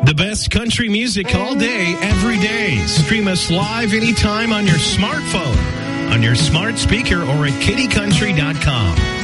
The best country music all day, every day. Stream us live anytime on your smartphone, on your smart speaker, or at kittycountry.com.